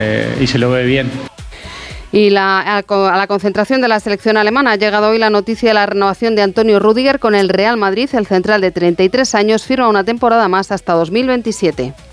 y se lo ve bien. Y a la concentración de la selección alemana ha llegado hoy la noticia de la renovación de Antonio Rüdiger con el Real Madrid. El central de 33 años firma una temporada más hasta 2027.